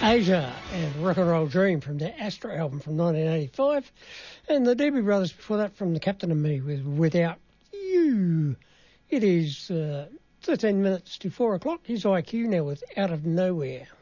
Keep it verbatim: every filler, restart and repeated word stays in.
Asia and Rock and Roll Dream from their Astra album from nineteen eighty-five, and the Doobie Brothers before that from The Captain and Me with Without You. It is uh, thirteen minutes to four o'clock. Here's I Q now with Out of Nowhere.